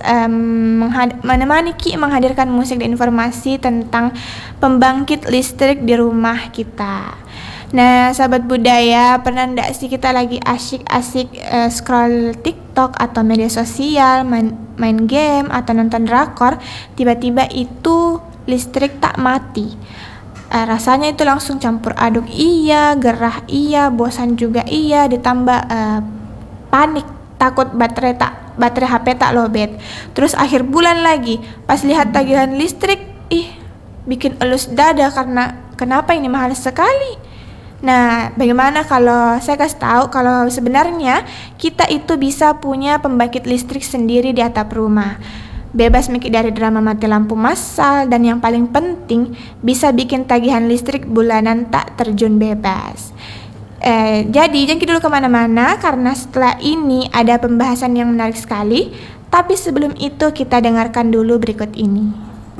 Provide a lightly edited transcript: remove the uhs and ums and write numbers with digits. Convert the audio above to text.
menemani Ki menghadirkan musik dan informasi tentang pembangkit listrik di rumah kita. Nah, sahabat budaya, pernah ndak sih kita lagi asik-asik scroll TikTok atau media sosial, main game atau nonton drakor, tiba-tiba itu listrik tak mati. Rasanya itu langsung campur aduk iya, gerah iya, bosan juga iya, ditambah panik, takut baterai HP tak lobet. Terus akhir bulan lagi, pas lihat tagihan listrik, bikin elus dada karena kenapa ini mahal sekali. Nah, bagaimana kalau saya kasih tahu kalau sebenarnya kita itu bisa punya pembangkit listrik sendiri di atap rumah. Bebas dari drama mati lampu massal, dan yang paling penting bisa bikin tagihan listrik bulanan tak terjun bebas. Jadi jangan dulu kemana-mana karena setelah ini ada pembahasan yang menarik sekali. Tapi sebelum itu kita dengarkan dulu berikut ini.